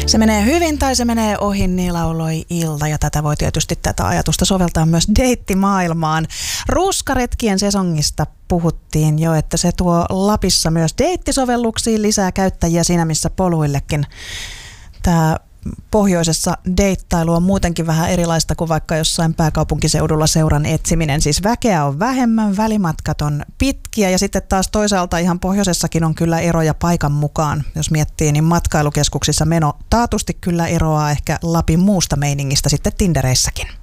Se menee hyvin tai se menee ohi, niin lauloi Ilta, ja tätä voi tietysti tätä ajatusta soveltaa myös deittimaailmaan. Ruuskaretkien sesongista puhuttiin jo, että se tuo Lapissa myös deittisovelluksiin lisää käyttäjiä siinä, missä poluillekin. Tämä pohjoisessa deittailu on muutenkin vähän erilaista kuin vaikka jossain pääkaupunkiseudulla seuran etsiminen. Siis väkeä on vähemmän, välimatkat on pitkiä ja sitten taas toisaalta ihan pohjoisessakin on kyllä eroja paikan mukaan. Jos miettii, niin matkailukeskuksissa meno taatusti kyllä eroaa ehkä Lapin muusta meiningistä sitten Tindereissäkin.